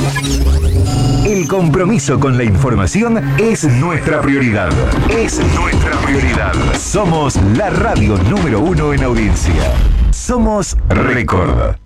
El compromiso con la información es nuestra prioridad. Es nuestra prioridad. Somos la radio número 1 en audiencia. Somos Record.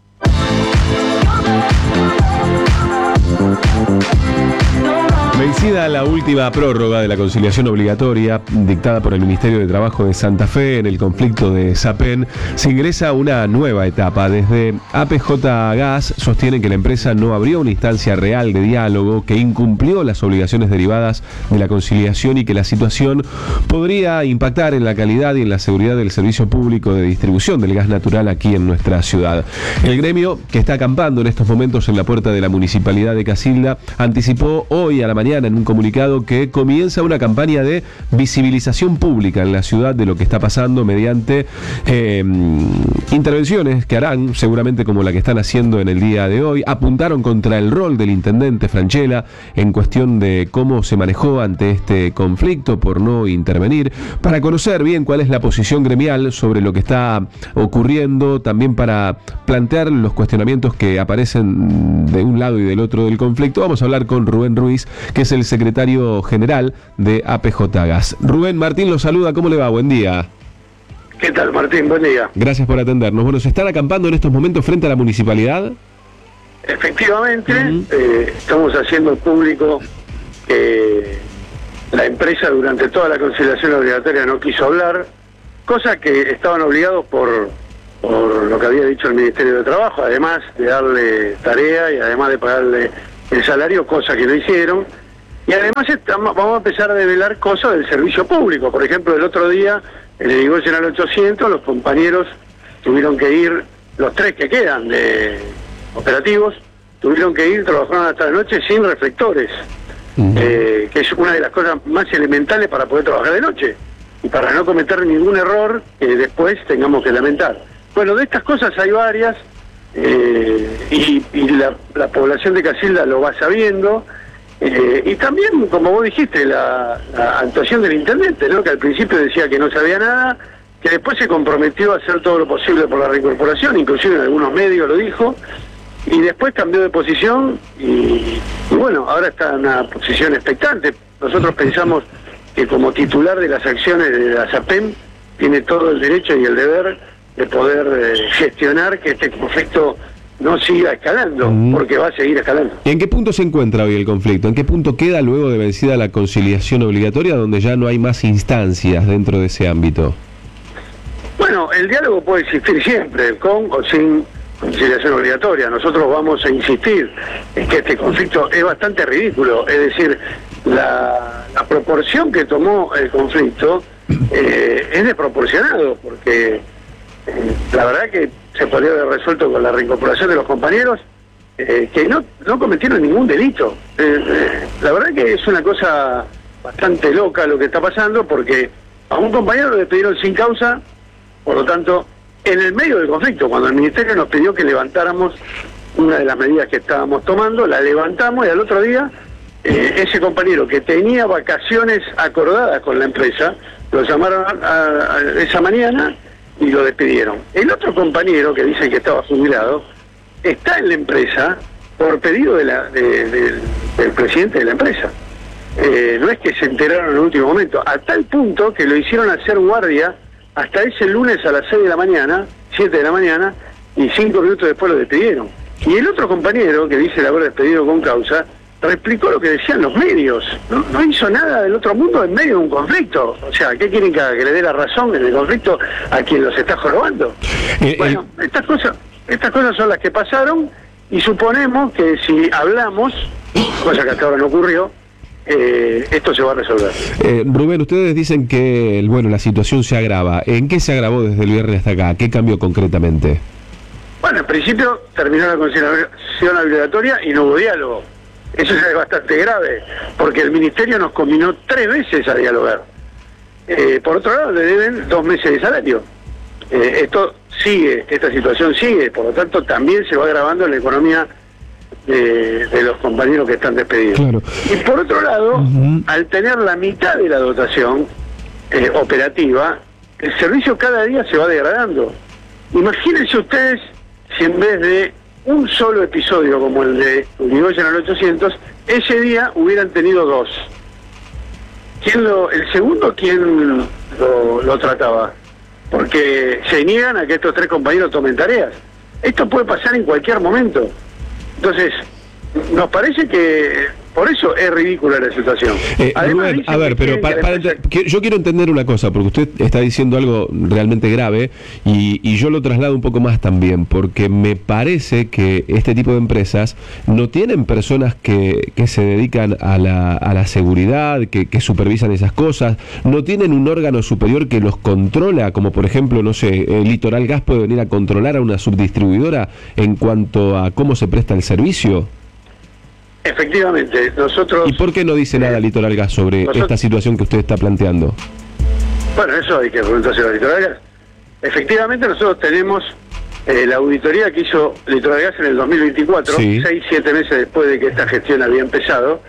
Vencida la última prórroga de la conciliación obligatoria dictada por el Ministerio de Trabajo de Santa Fe en el conflicto de Sapen, se ingresa a una nueva etapa. Desde APJ Gas sostienen que la empresa no abrió una instancia real de diálogo, que incumplió las obligaciones derivadas de la conciliación y que la situación podría impactar en la calidad y en la seguridad del servicio público de distribución del gas natural aquí en nuestra ciudad. El gremio, que está acampando en estos momentos en la puerta de la Municipalidad de Casilda, anticipó hoy a la mañana en un comunicado que comienza una campaña de visibilización pública en la ciudad de lo que está pasando mediante intervenciones que harán, seguramente como la que están haciendo en el día de hoy. Apuntaron contra el rol del intendente Franchella en cuestión de cómo se manejó ante este conflicto por no intervenir, para conocer bien cuál es la posición gremial sobre lo que está ocurriendo, también para plantear los cuestionamientos que aparecen de un lado y del otro del conflicto. Vamos a hablar con Rubén Ruiz, que es el secretario general de APJ Gas. Rubén, Martín lo saluda, ¿cómo le va? Buen día. ¿Qué tal, Martín? Buen día. Gracias por atendernos. Bueno, ¿se están acampando en estos momentos frente a la municipalidad? Efectivamente, estamos haciendo público que la empresa durante toda la conciliación obligatoria no quiso hablar, cosa que estaban obligados por lo que había dicho el Ministerio de Trabajo, además de darle tarea y además de pagarle el salario, cosa que no hicieron. Y además vamos a empezar a develar cosas del servicio público. Por ejemplo, el otro día, en el negocio en el 800, los compañeros tuvieron que ir, los 3 que quedan de operativos, tuvieron que ir, trabajaron hasta la noche sin reflectores, que es una de las cosas más elementales para poder trabajar de noche y para no cometer ningún error que después tengamos que lamentar. Bueno, de estas cosas hay varias, y la población de Casilda lo va sabiendo, y también, como vos dijiste, la actuación del intendente, ¿no? Que al principio decía que no sabía nada, que después se comprometió a hacer todo lo posible por la reincorporación, inclusive en algunos medios lo dijo, y después cambió de posición y bueno, ahora está en una posición expectante. Nosotros pensamos que como titular de las acciones de la SAPEM tiene todo el derecho y el deber de poder gestionar que este conflicto no siga escalando, porque va a seguir escalando. ¿Y en qué punto se encuentra hoy el conflicto? ¿En qué punto queda luego de vencida la conciliación obligatoria, donde ya no hay más instancias dentro de ese ámbito? Bueno, el diálogo puede existir siempre, con o sin conciliación obligatoria. Nosotros vamos a insistir en que este conflicto es bastante ridículo, es decir, la proporción que tomó el conflicto es desproporcionado, porque la verdad que se podría haber resuelto con la reincorporación de los compañeros que no cometieron ningún delito. La verdad que es una cosa bastante loca lo que está pasando, porque a un compañero lo despidieron sin causa, por lo tanto, en el medio del conflicto, cuando el Ministerio nos pidió que levantáramos una de las medidas que estábamos tomando, la levantamos y al otro día ese compañero que tenía vacaciones acordadas con la empresa, lo llamaron esa mañana y lo despidieron. El otro compañero, que dicen que estaba jubilado, está en la empresa por pedido del presidente de la empresa. No es que se enteraron en el último momento, a tal punto que lo hicieron hacer guardia hasta ese lunes a las 6 de la mañana, 7 de la mañana, y 5 minutos después lo despidieron. Y el otro compañero, que dice el haber despedido con causa, replicó lo que decían los medios. No hizo nada del otro mundo en medio de un conflicto. O sea, ¿qué quieren que haga? ¿Que le dé la razón en el conflicto a quien los está jorobando? Bueno, estas cosas son las que pasaron, y suponemos que si hablamos, cosa que hasta ahora no ocurrió, esto se va a resolver. Rubén, ustedes dicen que la situación se agrava. ¿En qué se agravó desde el viernes hasta acá? ¿Qué cambió concretamente? Bueno, en principio terminó la conciliación obligatoria y no hubo diálogo. Eso ya es bastante grave, porque el Ministerio nos conminó 3 veces a dialogar. Por otro lado, le deben 2 meses de salario. Esto sigue, esta situación sigue, por lo tanto también se va agravando la economía de los compañeros que están despedidos. Claro. Y por otro lado, al tener la mitad de la dotación operativa, el servicio cada día se va degradando. Imagínense ustedes si en vez de un solo episodio como el de Urigoyen al 800, ese día hubieran tenido 2. ¿El segundo quién lo trataba? Porque se niegan a que estos 3 compañeros tomen tareas. Esto puede pasar en cualquier momento. Entonces, nos parece que por eso es ridícula la situación. Rubén, a ver, pero yo quiero entender una cosa, porque usted está diciendo algo realmente grave y yo lo traslado un poco más también, porque me parece que este tipo de empresas no tienen personas que se dedican a la seguridad, que supervisan esas cosas, no tienen un órgano superior que los controla, como por ejemplo, no sé, Litoral Gas puede venir a controlar a una subdistribuidora en cuanto a cómo se presta el servicio. Efectivamente, nosotros... ¿Y por qué no dice nada Litoral Gas sobre esta situación que usted está planteando? Bueno, eso hay que preguntárselo a Litoral Gas. Efectivamente, nosotros tenemos la auditoría que hizo Litoral Gas en el 2024, sí. 6-7 meses después de que esta gestión había empezado,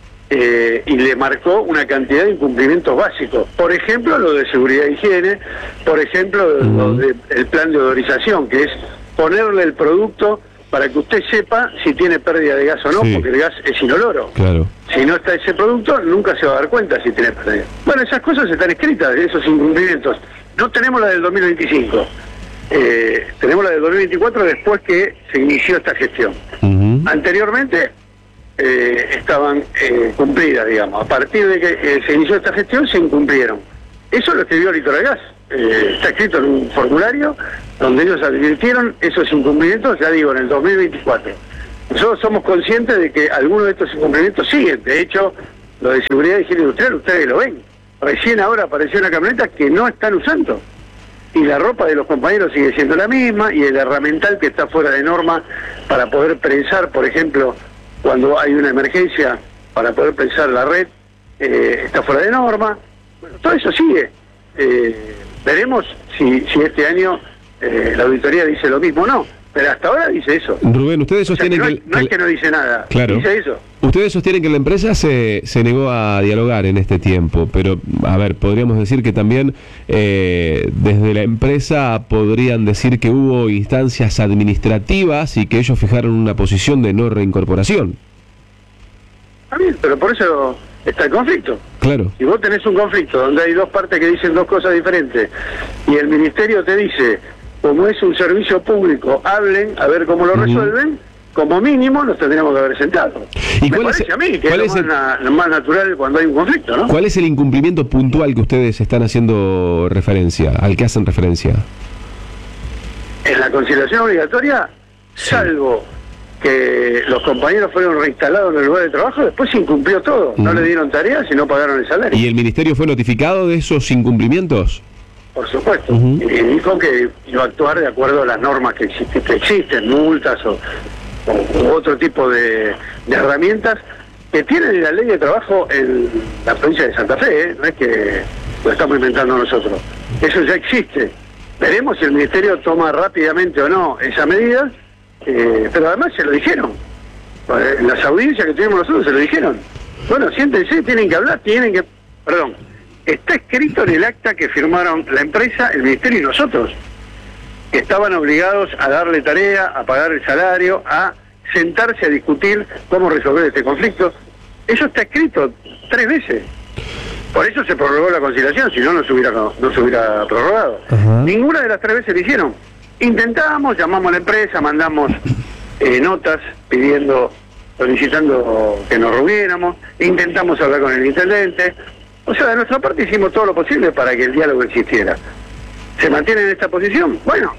y le marcó una cantidad de incumplimientos básicos. Por ejemplo, lo de seguridad e higiene, por ejemplo, lo del plan de odorización, que es ponerle el producto para que usted sepa si tiene pérdida de gas o no, sí. porque el gas es inoloro. Claro. Si no está ese producto, nunca se va a dar cuenta si tiene pérdida. Bueno, esas cosas están escritas, esos incumplimientos. No tenemos la del 2025. Tenemos la del 2024 después que se inició esta gestión. Anteriormente estaban cumplidas, digamos. A partir de que se inició esta gestión, se incumplieron. Eso lo escribió Litoral Gas. Está escrito en un formulario donde ellos advirtieron esos incumplimientos, ya digo, en el 2024. Nosotros somos conscientes de que algunos de estos incumplimientos siguen. De hecho, lo de seguridad y higiene industrial, ustedes lo ven. Recién ahora apareció una camioneta que no están usando. Y la ropa de los compañeros sigue siendo la misma, y el herramental que está fuera de norma para poder prensar, por ejemplo, cuando hay una emergencia, para poder prensar la red, está fuera de norma. Bueno, todo eso sigue. Veremos si este año la auditoría dice lo mismo o no, pero hasta ahora dice eso. Rubén, ustedes sostienen no es que no dice nada, claro. Dice eso. Ustedes sostienen que la empresa se negó a dialogar en este tiempo, pero, a ver, podríamos decir que también desde la empresa podrían decir que hubo instancias administrativas y que ellos fijaron una posición de no reincorporación. Está bien, pero por eso está el conflicto. Claro. Si vos tenés un conflicto donde hay dos partes que dicen dos cosas diferentes y el ministerio te dice, como es un servicio público, hablen a ver cómo lo resuelven, como mínimo nos tendríamos que haber sentado. ¿Y me parece a mí que es lo más natural cuando hay un conflicto, ¿no? ¿Cuál es el incumplimiento puntual que ustedes están haciendo referencia, al que hacen referencia? En la conciliación obligatoria, salvo que los compañeros fueron reinstalados en el lugar de trabajo, después se incumplió todo. No le dieron tareas y no pagaron el salario. ¿Y el ministerio fue notificado de esos incumplimientos? Por supuesto. Y dijo que iba a actuar de acuerdo a las normas que existen, multas o otro tipo de herramientas que tiene la ley de trabajo en la provincia de Santa Fe, no es que lo estamos inventando nosotros. Eso ya existe. Veremos si el ministerio toma rápidamente o no esa medida. Pero además se lo dijeron. En las audiencias que tuvimos nosotros se lo dijeron. Bueno, siéntense, tienen que hablar, perdón, está escrito en el acta que firmaron la empresa, el ministerio y nosotros, que estaban obligados a darle tarea, a pagar el salario, a sentarse a discutir cómo resolver este conflicto. Eso está escrito 3 veces. Por eso se prorrogó la conciliación, si no, no se hubiera prorrogado. Ninguna de las 3 veces lo hicieron. Intentamos, llamamos a la empresa, mandamos notas solicitando que nos reuniéramos, intentamos hablar con el intendente. O sea, de nuestra parte hicimos todo lo posible para que el diálogo existiera. ¿Se mantiene en esta posición? Bueno,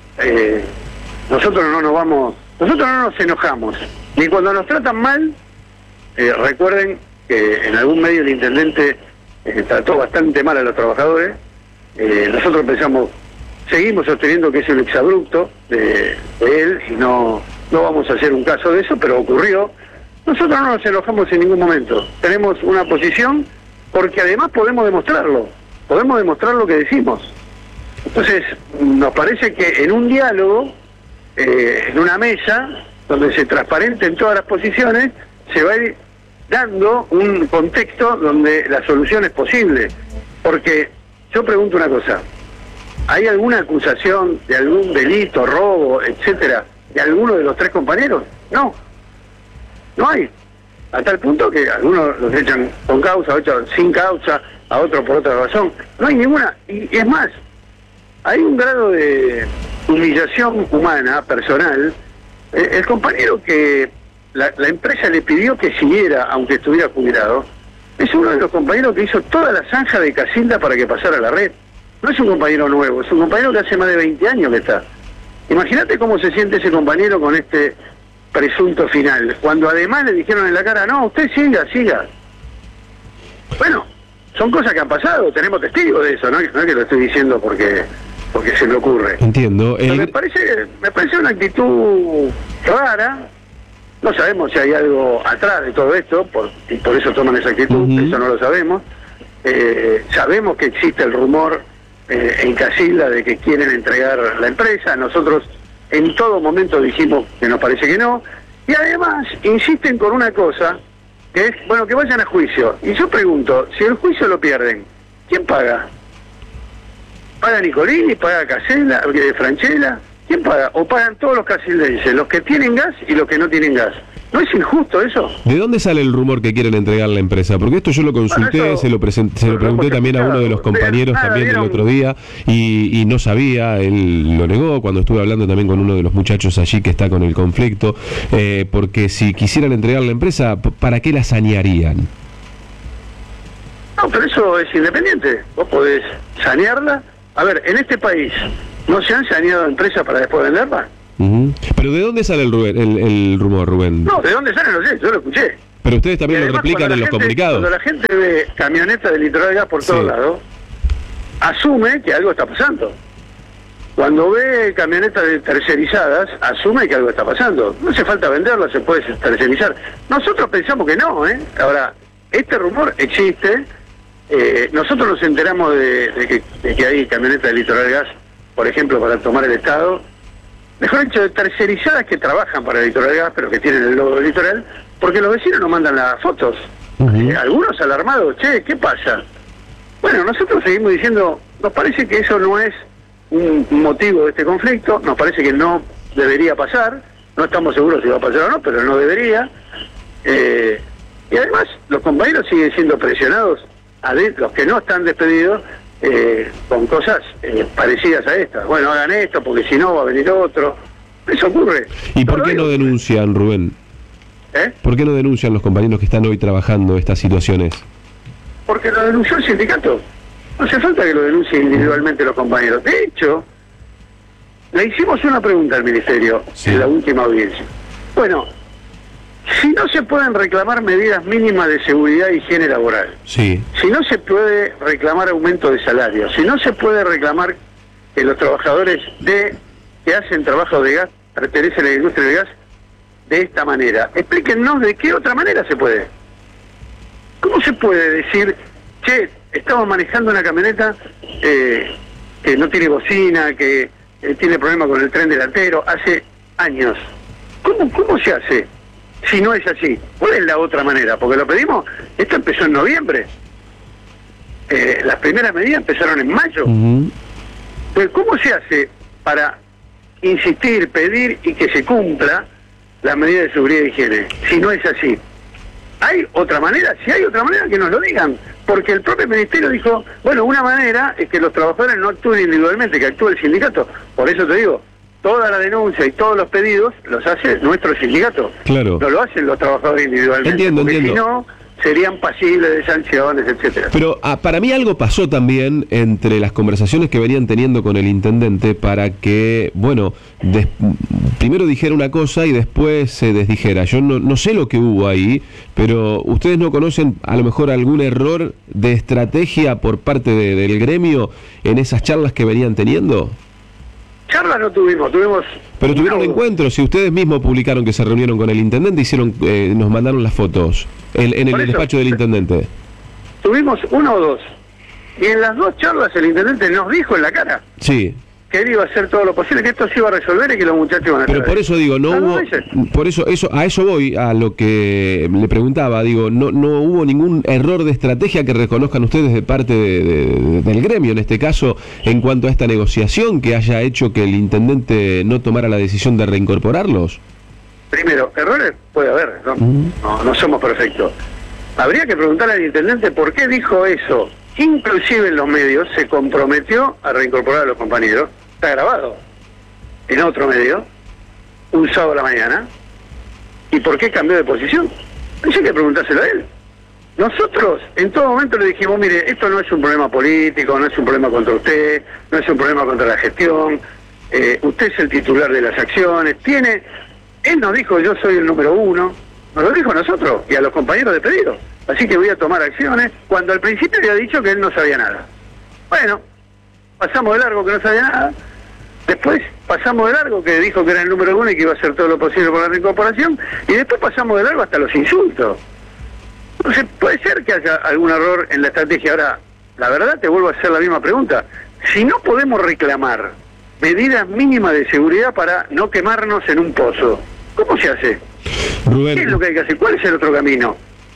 nosotros no nos enojamos. Ni cuando nos tratan mal, recuerden que en algún medio el intendente trató bastante mal a los trabajadores. Nosotros seguimos sosteniendo que es un exabrupto de él y no vamos a hacer un caso de eso, pero ocurrió. Nosotros no nos enojamos en ningún momento. Tenemos una posición porque además podemos demostrar lo que decimos. Entonces, nos parece que en un diálogo, en una mesa, donde se transparenten todas las posiciones, se va a ir dando un contexto donde la solución es posible. Porque yo pregunto una cosa, ¿hay alguna acusación de algún delito, robo, etcétera, de alguno de los 3 compañeros? No hay. A tal punto que algunos los echan con causa, otros sin causa, a otros por otra razón. No hay ninguna. Y es más, hay un grado de humillación humana, personal. El compañero que la empresa le pidió que siguiera, aunque estuviera jubilado, es uno de los compañeros que hizo toda la zanja de Casilda para que pasara la red. No es un compañero nuevo, es un compañero que hace más de 20 años que está. Imagínate cómo se siente ese compañero con este presunto final, cuando además le dijeron en la cara, no, usted siga. Bueno, son cosas que han pasado, tenemos testigos de eso, no es que lo estoy diciendo porque se me ocurre. Entiendo. Me parece una actitud rara. No sabemos si hay algo atrás de todo esto, y por eso toman esa actitud, eso no lo sabemos. Sabemos que existe el rumor en Casilda de que quieren entregar la empresa. Nosotros en todo momento dijimos que nos parece que no. Y además insisten con una cosa, que es, bueno, que vayan a juicio. Y yo pregunto, si el juicio lo pierden, ¿quién paga? ¿Paga Nicolini? ¿Paga Casella? ¿Franchella? ¿Quién paga? ¿O pagan todos los casildenses? Los que tienen gas y los que no tienen gas. ¿No es injusto eso? ¿De dónde sale el rumor que quieren entregar la empresa? Porque esto yo lo consulté, bueno, se lo pregunté también a uno de los compañeros también el otro día y no sabía, él lo negó cuando estuve hablando también con uno de los muchachos allí que está con el conflicto, porque si quisieran entregar la empresa, ¿para qué la sanearían? No, pero eso es independiente. Vos podés sanearla. A ver, en este país, ¿no se han saneado empresas para después venderlas? ¿Pero de dónde sale el rumor, Rubén? No, ¿de dónde sale? No sé, yo lo escuché. Pero ustedes también lo replican en los comunicados. Cuando la gente ve camionetas de Litoral Gas por todos lados, asume que algo está pasando. Cuando ve camionetas tercerizadas, asume que algo está pasando. No hace falta venderlas, se puede tercerizar. Nosotros pensamos que no, ¿eh? Ahora, este rumor existe. Nosotros nos enteramos de que hay camionetas de Litoral Gas, por ejemplo, para tomar el Estado. Mejor dicho, de tercerizadas que trabajan para el Litoral Gas, pero que tienen el logo del Litoral, porque los vecinos nos mandan las fotos. Algunos alarmados, che, ¿qué pasa? Bueno, nosotros seguimos diciendo, nos parece que eso no es un motivo de este conflicto, nos parece que no debería pasar, no estamos seguros si va a pasar o no, pero no debería. Y además, los compañeros siguen siendo presionados, los que no están despedidos, con cosas parecidas a estas. Bueno, hagan esto porque si no va a venir otro. Eso ocurre. ¿Y por qué no denuncian, Rubén? ¿Por qué no denuncian los compañeros que están hoy trabajando estas situaciones? Porque lo denunció el sindicato. No hace falta que lo denuncien individualmente los compañeros. De hecho, le hicimos una pregunta al Ministerio en la última audiencia. Bueno, si no se pueden reclamar medidas mínimas de seguridad e higiene laboral, si no se puede reclamar aumento de salario, si no se puede reclamar que los trabajadores que hacen trabajo de gas pertenecen a la industria del gas de esta manera, explíquennos de qué otra manera se puede. ¿Cómo se puede decir, che, estamos manejando una camioneta que no tiene bocina, que tiene problemas con el tren delantero hace años? ¿Cómo se hace? Si no es así, ¿cuál es la otra manera? Porque lo pedimos, esto empezó en noviembre. Las primeras medidas empezaron en mayo. Pues, ¿cómo se hace para insistir, pedir y que se cumpla las medidas de seguridad y higiene? Si no es así. ¿Hay otra manera? Si hay otra manera, que nos lo digan. Porque el propio Ministerio dijo, bueno, una manera es que los trabajadores no actúen individualmente, que actúe el sindicato. Por eso te digo, toda la denuncia y todos los pedidos los hace nuestro sindicato. Claro. No lo hacen los trabajadores individualmente. Entiendo. Si no, serían pasibles de sanciones, etcétera. Pero para mí algo pasó también entre las conversaciones que venían teniendo con el intendente para que, bueno, primero dijera una cosa y después se desdijera. Yo no sé lo que hubo ahí, pero ¿ustedes no conocen a lo mejor algún error de estrategia por parte del gremio en esas charlas que venían teniendo? Charlas no tuvimos. Pero tuvieron encuentros, si ustedes mismos publicaron que se reunieron con el intendente, nos mandaron las fotos en el despacho del intendente. Tuvimos 1 o 2, y en las 2 charlas el intendente nos dijo en la cara. Sí. que él iba a hacer todo lo posible, que esto se iba a resolver y que los muchachos iban a Pero por eso digo, no hubo, a eso voy, a lo que le preguntaba, digo, no hubo ningún error de estrategia que reconozcan ustedes de parte del gremio, en este caso, en cuanto a esta negociación que haya hecho que el intendente no tomara la decisión de reincorporarlos. Primero, errores puede haber, no somos perfectos. Habría que preguntarle al intendente por qué dijo eso. Inclusive en los medios se comprometió a reincorporar a los compañeros. Está grabado en otro medio, un sábado a la mañana. ¿Y por qué cambió de posición? Eso hay que preguntárselo a él. Nosotros en todo momento le dijimos, mire, esto no es un problema político, no es un problema contra usted, no es un problema contra la gestión, usted es el titular de las acciones, él nos dijo, yo soy el número 1, nos lo dijo a nosotros y a los compañeros de pedido, así que voy a tomar acciones, cuando al principio había dicho que él no sabía nada. Bueno, pasamos de largo que no sabía nada, después pasamos de largo que dijo que era el número 1 y que iba a hacer todo lo posible por la reincorporación, y después pasamos de largo hasta los insultos. Entonces puede ser que haya algún error en la estrategia. Ahora, la verdad te vuelvo a hacer la misma pregunta, si no podemos reclamar medidas mínimas de seguridad para no quemarnos en un pozo, ¿cómo se hace? Rubén. ¿Qué es lo que hay que hacer? ¿Cuál es el otro camino?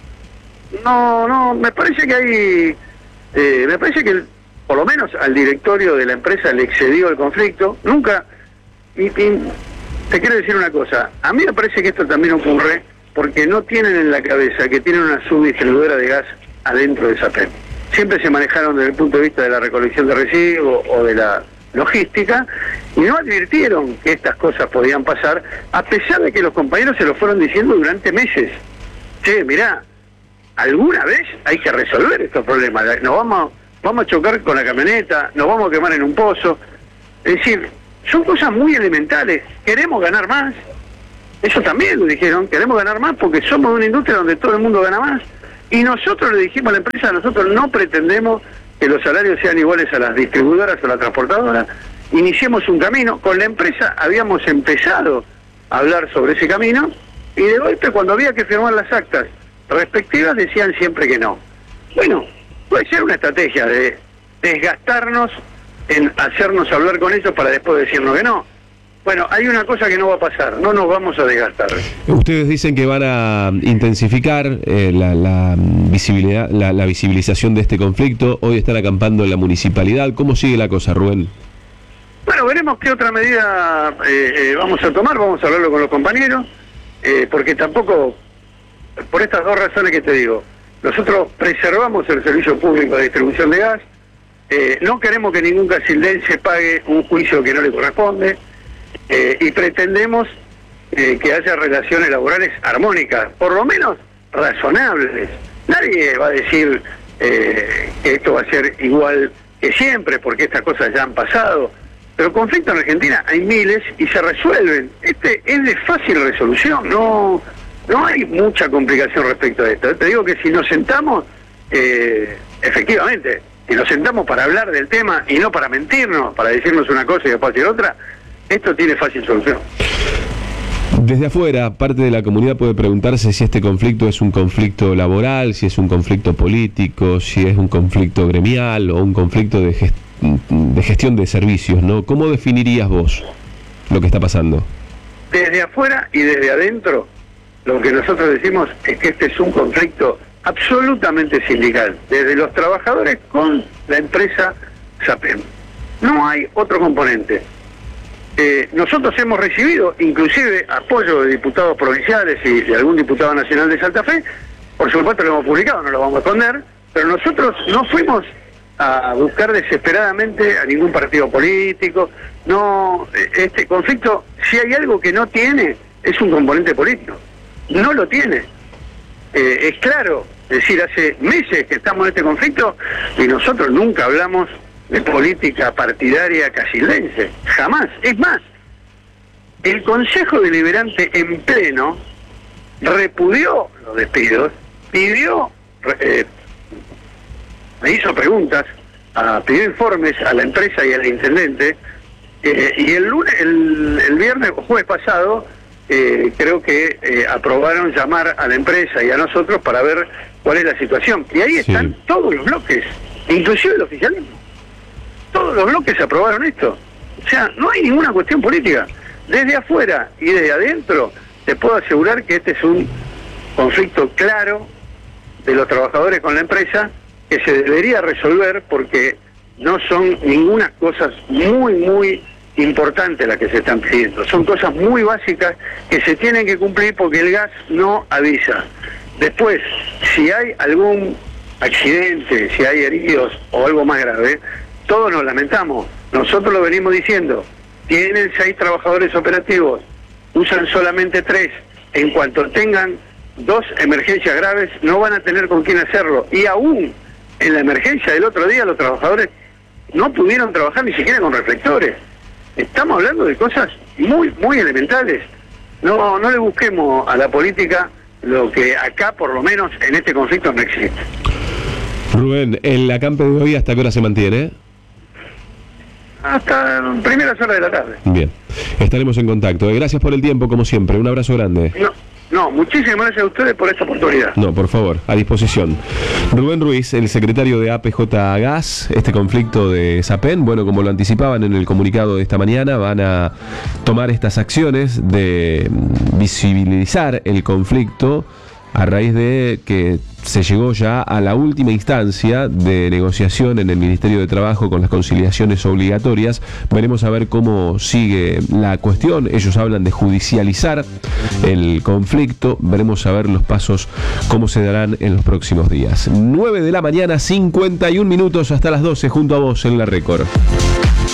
No, me parece que me parece que por lo menos al directorio de la empresa le excedió el conflicto, nunca, y te quiero decir una cosa, a mí me parece que esto también ocurre porque no tienen en la cabeza que tienen una subdistribuidora de gas adentro de SAPEM. Siempre se manejaron desde el punto de vista de la recolección de residuos o de la logística, y no advirtieron que estas cosas podían pasar, a pesar de que los compañeros se lo fueron diciendo durante meses. Che, mirá, alguna vez hay que resolver estos problemas, vamos a chocar con la camioneta, nos vamos a quemar en un pozo. Es decir, son cosas muy elementales. Queremos ganar más, eso también lo dijeron, queremos ganar más porque somos una industria donde todo el mundo gana más, y nosotros le dijimos a la empresa, nosotros no pretendemos que los salarios sean iguales a las distribuidoras o a las transportadoras. Iniciemos un camino, con la empresa habíamos empezado a hablar sobre ese camino, y de golpe cuando había que firmar las actas respectivas decían siempre que no. Bueno, puede ser una estrategia de desgastarnos en hacernos hablar con ellos para después decirnos que no. Bueno, hay una cosa que no va a pasar, no nos vamos a desgastar. Ustedes dicen que van a intensificar la visibilidad, la visibilización de este conflicto. Hoy están acampando en la municipalidad. ¿Cómo sigue la cosa, Rubén? Bueno, veremos qué otra medida vamos a tomar, vamos a hablarlo con los compañeros, porque tampoco, por estas dos razones que te digo, nosotros preservamos el servicio público de distribución de gas, no queremos que ningún casildense pague un juicio que no le corresponde, y pretendemos que haya relaciones laborales armónicas, por lo menos razonables. Nadie va a decir que esto va a ser igual que siempre, porque estas cosas ya han pasado, pero conflictos en Argentina hay miles y se resuelven. Este es de fácil resolución, no hay mucha complicación respecto a esto. Te digo que si nos sentamos, efectivamente, si nos sentamos para hablar del tema y no para mentirnos, para decirnos una cosa y después decir otra, esto tiene fácil solución. Desde afuera, parte de la comunidad puede preguntarse si este conflicto es un conflicto laboral, si es un conflicto político, si es un conflicto gremial o un conflicto de gestión de servicios, ¿no? ¿Cómo definirías vos lo que está pasando? Desde afuera y desde adentro, lo que nosotros decimos es que este es un conflicto absolutamente sindical, desde los trabajadores con la empresa SAPEM. No hay otro componente. Nosotros hemos recibido inclusive apoyo de diputados provinciales y de algún diputado nacional de Santa Fe, por supuesto lo hemos publicado, no lo vamos a esconder, pero nosotros no fuimos a buscar desesperadamente a ningún partido político. No, este conflicto, si hay algo que no tiene, es un componente político, no lo tiene. Es claro, es decir, hace meses que estamos en este conflicto y nosotros nunca hablamos de política partidaria casildense, jamás. Es más, el Consejo Deliberante en pleno repudió los despidos, pidió, me hizo preguntas, pidió informes a la empresa y al intendente, y el viernes o jueves pasado creo que aprobaron llamar a la empresa y a nosotros para ver cuál es la situación, y ahí están todos los bloques, inclusive el oficialismo. Todos los bloques aprobaron esto. O sea, no hay ninguna cuestión política. Desde afuera y desde adentro, te puedo asegurar que este es un conflicto claro de los trabajadores con la empresa que se debería resolver porque no son ninguna cosas muy importantes las que se están pidiendo. Son cosas muy básicas que se tienen que cumplir porque el gas no avisa. Después, si hay algún accidente, si hay heridos o algo más grave, todos nos lamentamos. Nosotros lo venimos diciendo. Tienen 6 trabajadores operativos, usan solamente 3. En cuanto tengan 2 emergencias graves, no van a tener con quién hacerlo. Y aún en la emergencia del otro día, los trabajadores no pudieron trabajar ni siquiera con reflectores. Estamos hablando de cosas muy elementales. No le busquemos a la política lo que acá, por lo menos, en este conflicto no existe. Rubén, el acampe de hoy, ¿hasta qué hora se mantiene? Hasta primeras horas de la tarde. Bien, estaremos en contacto. Gracias por el tiempo, como siempre. Un abrazo grande. No, muchísimas gracias a ustedes por esta oportunidad. No, por favor, a disposición. Rubén Ruiz, el secretario de APJ Gas, este conflicto de Sapen, bueno, como lo anticipaban en el comunicado de esta mañana, van a tomar estas acciones de visibilizar el conflicto a raíz de que se llegó ya a la última instancia de negociación en el Ministerio de Trabajo con las conciliaciones obligatorias. Veremos a ver cómo sigue la cuestión. Ellos hablan de judicializar el conflicto. Veremos a ver los pasos, cómo se darán en los próximos días. 9 de la mañana, 51 minutos hasta las 12, junto a vos en La Récord.